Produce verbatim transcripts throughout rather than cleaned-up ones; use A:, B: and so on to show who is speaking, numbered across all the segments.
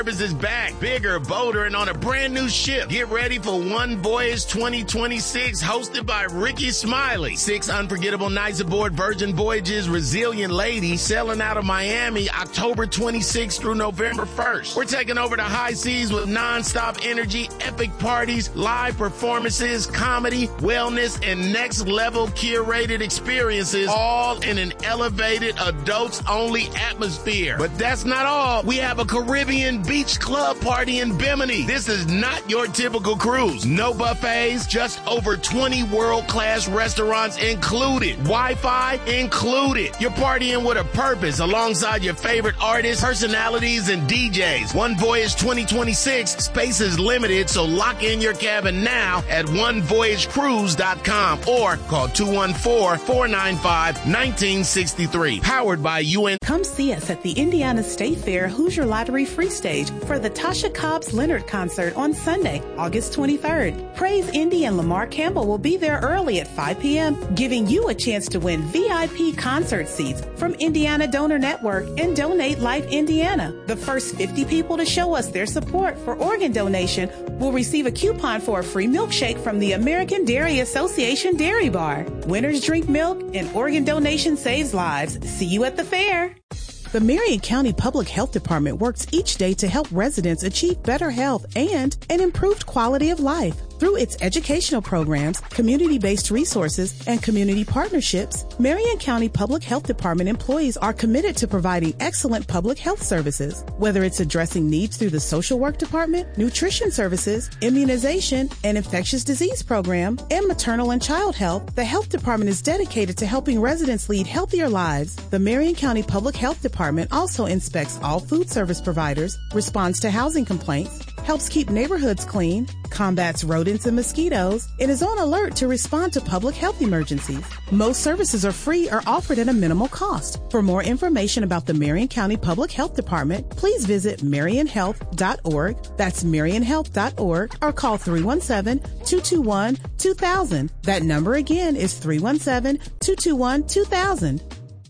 A: Service is back, bigger, bolder, and on a brand new ship. Get ready for One Voyage twenty twenty-six, hosted by Ricky Smiley. Six unforgettable nights aboard Virgin Voyage's Resilient Lady, sailing out of Miami October twenty-sixth through November first. We're taking over the high seas with non-stop energy, epic parties, live performances, comedy, wellness, and next-level curated experiences, all in an elevated, adults-only atmosphere. But that's not all. We have a Caribbean beach club party in Bimini. This is not your typical cruise. No buffets, just over twenty world-class restaurants included. Wi-Fi included. You're partying with a purpose alongside your favorite artists, personalities, and D Js. One Voyage twenty twenty-six. Space is limited, so lock in your cabin now at one voyage cruise dot com or call two one four, four nine five, one nine six three. Powered by U N.
B: Come see us at the Indiana State Fair Hoosier Lottery Free Stage for the Tasha Cobbs Leonard concert on Sunday, August twenty-third. Praise Indy and Lamar Campbell will be there early at five p.m., giving you a chance to win V I P concert seats from Indiana Donor Network and Donate Life Indiana. The first fifty people to show us their support for organ donation will receive a coupon for a free milkshake from the American Dairy Association Dairy Bar. Winners drink milk and organ donation saves lives. See you at the fair. The Marion County Public Health Department works each day to help residents achieve better health and an improved quality of life. Through its educational programs, community-based resources, and community partnerships, Marion County Public Health Department employees are committed to providing excellent public health services. Whether it's addressing needs through the social work department, nutrition services, immunization, and infectious disease program, and maternal and child health, the health department is dedicated to helping residents lead healthier lives. The Marion County Public Health Department also inspects all food service providers, responds to housing complaints, helps keep neighborhoods clean, combats rodents and mosquitoes, and is on alert to respond to public health emergencies. Most services are free or offered at a minimal cost. For more information about the Marion County Public Health Department, please visit marion health dot org. That's marion health dot org, or call three one seven, two two one, two thousand. That number again is three one seven, two two one, two thousand.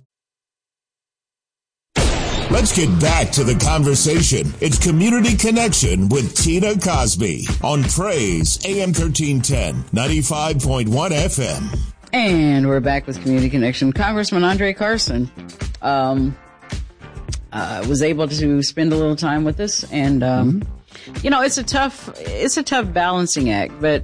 C: Let's get back to the conversation. It's Community Connection with Tina Cosby on Praise A M thirteen ten, ninety-five point one F M.
D: And we're back with Community Connection. Congressman Andre Carson um, uh, was able to spend a little time with us, and um, mm-hmm. you know, it's a tough, it's a tough balancing act. But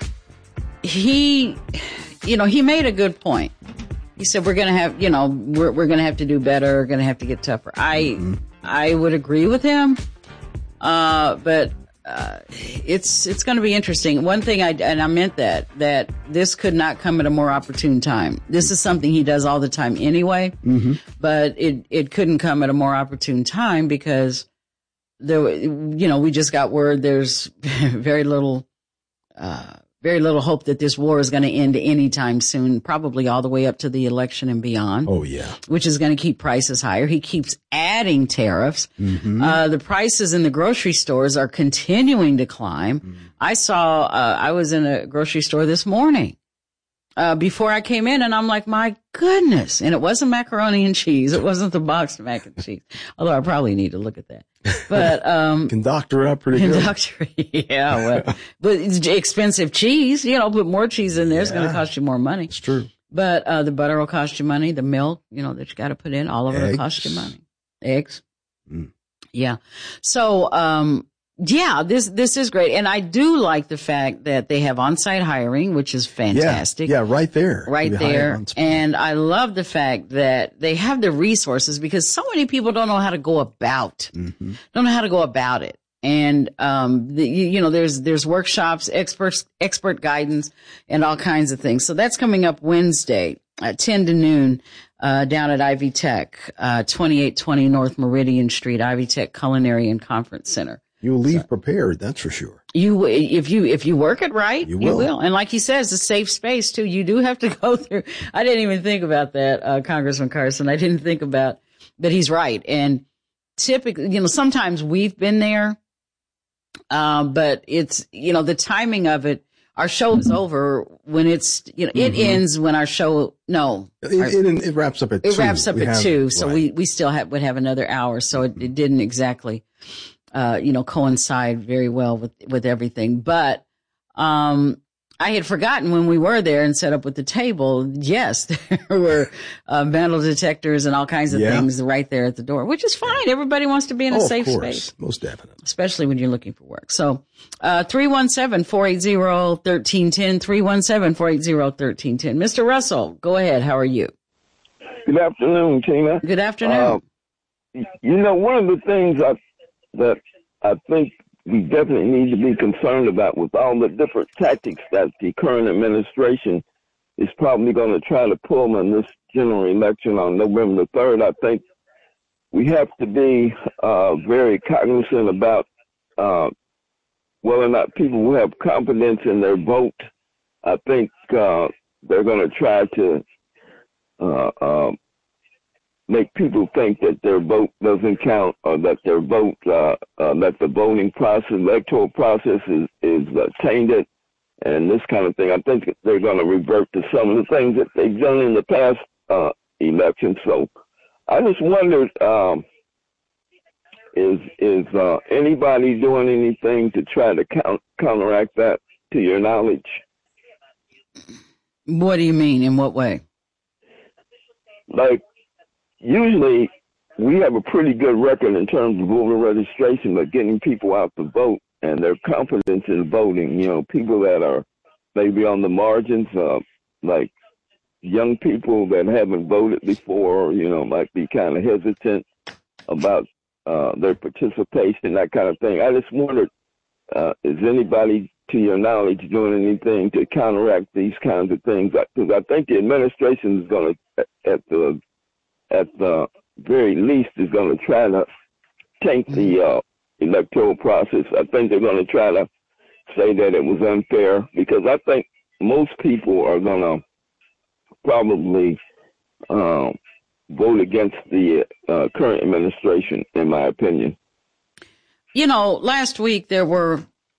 D: he, you know, he made a good point. He said, we're going to have, you know, we're, we're going to have to do better. We're going to have to get tougher. I, mm-hmm. I would agree with him. Uh, but, uh, it's, it's going to be interesting. One thing I, and I meant that, that this could not come at a more opportune time. This is something he does all the time anyway, mm-hmm. but it, it couldn't come at a more opportune time because there, you know, we just got word there's very little, uh, Very little hope that this war is going to end anytime soon, probably all the way up to the election and beyond.
E: Oh, yeah.
D: Which is going to keep prices higher. He keeps adding tariffs. Mm-hmm. Uh, the prices in the grocery stores are continuing to climb. Mm-hmm. I saw, uh, I was in a grocery store this morning, uh, before I came in, and I'm like, my goodness. And it wasn't macaroni and cheese. It wasn't the boxed mac and cheese. Although I probably need to look at that. But, um,
E: can doctor up pretty
D: can
E: good.
D: Doctor, yeah, well, but it's expensive cheese, you know, put more cheese in there. It's yeah. going to cost you more money.
E: It's true.
D: But, uh, the butter will cost you money. The milk, you know, that you got to put in, all of it will cost you money. Eggs. Mm. Yeah. So, um, yeah, this, this is great. And I do like the fact that they have on-site hiring, which is fantastic.
E: Yeah, yeah right there.
D: Right there. And I love the fact that they have the resources because so many people don't know how to go about, mm-hmm. don't know how to go about it. And, um, the, you, you know, there's, there's workshops, experts, expert guidance and all kinds of things. So that's coming up Wednesday at ten to noon, uh, down at Ivy Tech, uh, twenty-eight twenty North Meridian Street, Ivy Tech Culinary and Conference Center.
E: You'll leave
D: so,
E: prepared, that's for sure.
D: You, if you, if you work it right,
E: you will.
D: you will. And like he says, a safe space too. You do have to go through. I didn't even think about that, uh, Congressman Carson. I didn't think about, but he's right. And typically, you know, sometimes we've been there, um, but it's, you know, the timing of it, our show is over when it's, you know, it mm-hmm. ends when our show, no.
E: It,
D: our,
E: it, it wraps up at
D: it
E: two.
D: It wraps up
E: we
D: at
E: have,
D: two. So
E: right.
D: we, we still have, would have another hour. So it, it didn't exactly. uh, you know, coincide very well with, with everything. But, um, I had forgotten when we were there and set up with the table. Yes, there were uh, metal detectors and all kinds of
E: yeah.
D: things right there at the door, which is fine. Everybody wants to be in a
E: oh,
D: safe
E: of course.
D: space.
E: Most definitely.
D: Especially when you're looking for work. So, uh, three one seven, four eight zero, one three one zero, three one seven, four eight zero, one three one zero. Mister Russell, go ahead. How are you?
F: Good afternoon, Tina.
D: Good afternoon.
F: Uh, you know, one of the things I, that I think we definitely need to be concerned about with all the different tactics that the current administration is probably going to try to pull in this general election on November the third. I think we have to be uh, very cognizant about uh, whether or not people will have confidence in their vote. I think uh, they're going to try to uh, uh, make people think that their vote doesn't count, or that their vote, uh, uh, that the voting process, electoral process is, is uh, tainted, and this kind of thing. I think they're going to revert to some of the things that they've done in the past uh, elections. So I just wondered, um, is is uh, anybody doing anything to try to count, counteract that, to your knowledge?
D: What do you mean? In what way?
F: Like, usually, we have a pretty good record in terms of voter registration, but getting people out to vote and their confidence in voting. You know, people that are maybe on the margins, uh, like young people that haven't voted before, you know, might be kind of hesitant about uh, their participation, that kind of thing. I just wondered, uh, is anybody, to your knowledge, doing anything to counteract these kinds of things? Because I think the administration is going to, at the at the very least, is going to try to tank the uh, electoral process. I think they're going to try to say that it was unfair, because I think most people are going to probably um, vote against the uh, current administration, in my opinion.
D: You know, last week there were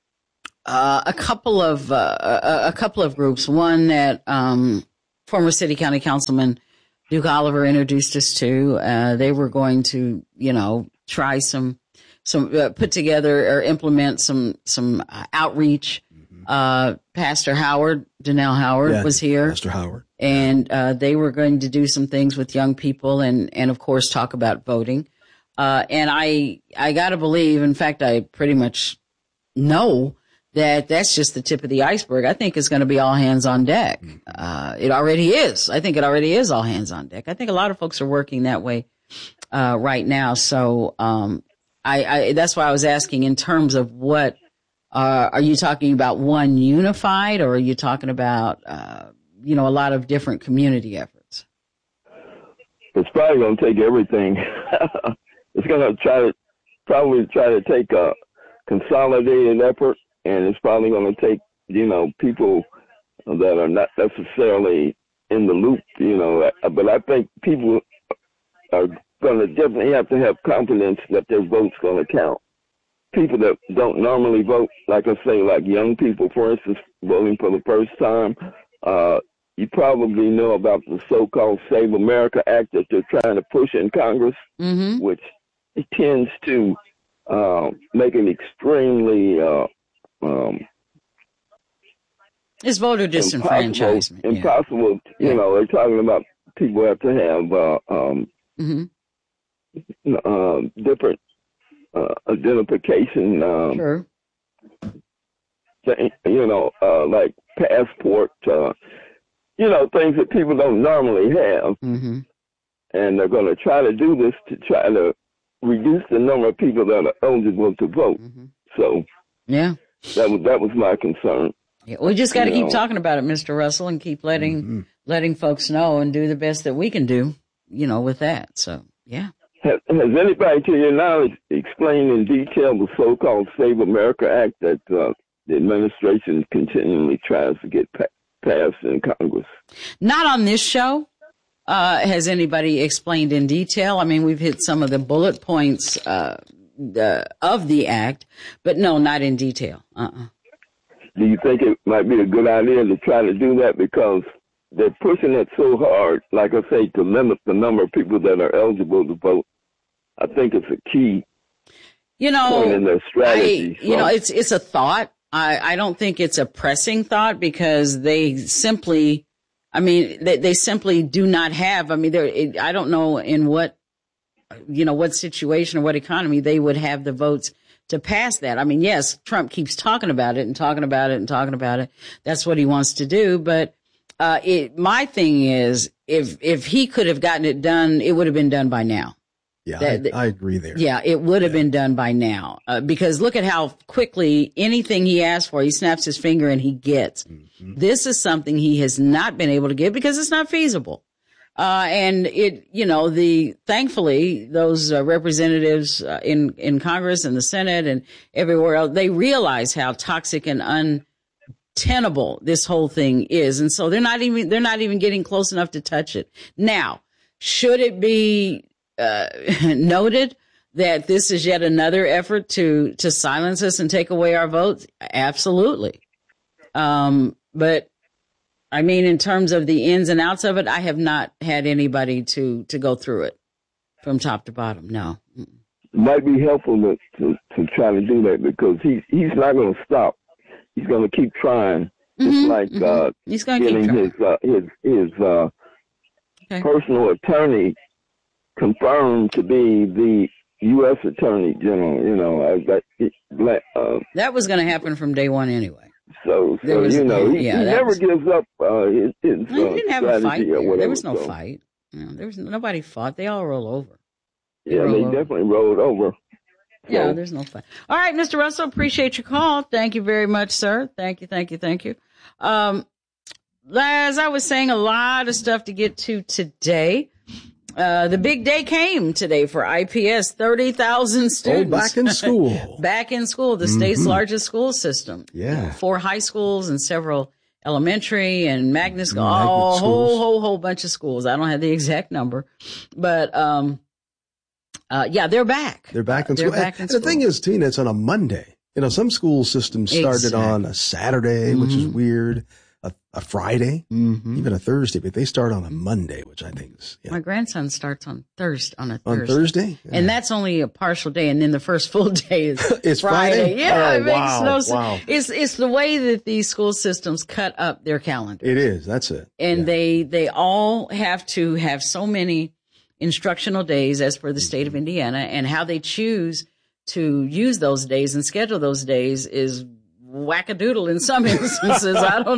D: uh, a couple of uh, a, a couple of groups. One that um, former city county councilman Duke Oliver introduced us to. Uh, they were going to, you know, try some, some, uh, put together or implement some, some uh, outreach. Mm-hmm. Uh, Pastor Howard, Donnell Howard
E: yeah,
D: was here.
E: Pastor Howard.
D: And, uh, they were going to do some things with young people and, and of course talk about voting. Uh, and I, I gotta believe, in fact, I pretty much know that that's just the tip of the iceberg. I think it's going to be all hands on deck. Uh, it already is. I think it already is all hands on deck. I think a lot of folks are working that way, uh, right now. So, um, I, I, that's why I was asking in terms of what, uh, are you talking about one unified, or are you talking about, uh, you know, a lot of different community efforts?
F: It's probably going to take everything. It's going to try to, probably try to take a consolidated effort. And it's probably going to take, you know, people that are not necessarily in the loop, you know. But I think people are going to definitely have to have confidence that their vote's going to count. People that don't normally vote, like I say, like young people, for instance, voting for the first time, uh, you probably know about the so-called Save America Act that they're trying to push in Congress, mm-hmm. which it tends to uh, make it extremely uh, Um,
D: it's voter disenfranchisement.
F: Impossible, impossible
D: yeah.
F: you know, they're talking about people have to have uh, um, mm-hmm. uh, different uh, identification, um,
D: sure.
F: thing, you know, uh, like passport, uh, you know, things that people don't normally have. Mm-hmm. And they're going to try to do this to try to reduce the number of people that are eligible to vote. Mm-hmm. So,
D: yeah.
F: That was that was my concern.
D: Yeah, we just got to keep know. talking about it, Mister Russell, and keep letting mm-hmm. letting folks know and do the best that we can do, you know, with that. So, yeah.
F: Has, has anybody, to your knowledge, explained in detail the so-called Save America Act that uh, the administration continually tries to get pa- passed in Congress?
D: Not on this show. Uh, has anybody explained in detail? I mean, we've hit some of the bullet points uh The, of the act, but no, not in detail. Uh-uh.
F: Do you think it might be a good idea to try to do that, because they're pushing it so hard, like I say, to limit the number of people that are eligible to vote? I think it's a key.
D: You know,
F: point in their strategy.
D: I, you know, it's it's a thought. I, I don't think it's a pressing thought because they simply, I mean, they, they simply do not have. I mean, they're, it, I don't know in what, you know, what situation or what economy they would have the votes to pass that. I mean, yes, Trump keeps talking about it and talking about it and talking about it. That's what he wants to do. But uh, it, my thing is, if if he could have gotten it done, it would have been done by now.
E: Yeah,
D: That-
E: I, I agree there.
D: Yeah, it would have been done by now. Uh, because look at how quickly anything he asks for, he snaps his finger and he gets. Mm-hmm. This is something he has not been able to get because it's not feasible. Uh, and it, you know, the, thankfully, those uh, representatives uh, in, in Congress and the Senate and everywhere else, they realize how toxic and untenable this whole thing is. And so they're not even, they're not even getting close enough to touch it. Now, should it be Uh, noted that this is yet another effort to, to silence us and take away our votes? Absolutely. Um, but I mean, in terms of the ins and outs of it, I have not had anybody to, to go through it from top to bottom. No.
F: It might be helpful to, to, to try to do that because he, he's not going to stop. He's going to keep trying.
D: Mm-hmm,
F: It's like,
D: mm-hmm.
F: uh,
D: He's going to keep
F: getting
D: trying.
F: his, uh, his, his, uh,
D: Okay.
F: personal attorney confirmed to be the U S Attorney General, you know, uh, that, uh,
D: That was going to happen from day one anyway.
F: so,
D: There
F: so
D: was-
F: you know, he,
D: yeah,
F: he
D: that
F: never
D: was-
F: gives up uh, his, his
D: No, you
F: uh,
D: didn't have a fight
F: strategy or
D: there.
F: whatever.
D: There was no
F: so,
D: fight. No, there was nobody fought. They all roll over.
F: Yeah,
D: roll
F: they
D: over.
F: definitely rolled over.
D: Yeah,
F: So-
D: there's no fight. All right, Mister Russell, appreciate your call. Thank you very much, sir. Thank you, thank you, thank you. Um, as I was saying, a lot of stuff to get to today. Uh, the big day came today for I P S. thirty thousand
E: Oh,
D: students.
E: back in school.
D: Back in school, the state's largest school system.
E: Yeah.
D: Four high schools and several elementary and magnet schools.
E: Magnet
D: Oh, a whole,
E: schools.
D: whole, whole bunch of schools. I don't have the exact number, but, um, uh, yeah, they're back.
E: They're back in
D: They're
E: school.
D: back in
E: and the thing
D: school.
E: is, Tina, it's on a Monday. You know, some school systems started
D: Exactly.
E: on a Saturday, which is weird, a, a Friday,
D: Mm-hmm.
E: even a Thursday, but they start on a Monday, which I think is, yeah.
D: My grandson starts on Thursday, on a
E: On
D: Thursday.
E: Thursday? Yeah.
D: And that's only a partial day, and then the first full day is
E: It's Friday?
D: Yeah,
E: Oh,
D: it makes
E: wow,
D: no sense.
E: wow.
D: It's it's the way that these school systems cut up their calendar,
E: It is. That's it.
D: and
E: Yeah.
D: they they all have to have so many instructional days as per the state of Indiana, and how they choose to use those days and schedule those days is wackadoodle in some instances. I don't